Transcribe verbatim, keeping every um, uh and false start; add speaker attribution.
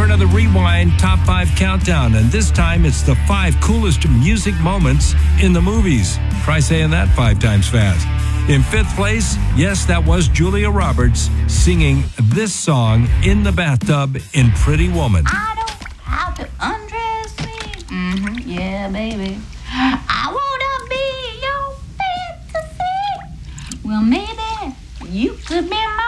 Speaker 1: for another Rewind Top five Countdown, and this time it's the five coolest music moments in the movies. Try saying that five times fast. In fifth place, yes, that was Julia Roberts singing this song in the bathtub in Pretty Woman.
Speaker 2: I don't have to undress me. Mm-hmm, yeah, baby. I wanna be your fantasy. Well, maybe you could be my